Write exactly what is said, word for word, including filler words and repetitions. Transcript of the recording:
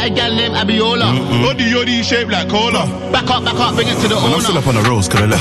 like a gal named Abiola. Yoddy yoddy shaped like cola. Back up, back up, bring it to the I'm owner. still up on the roads, cause I left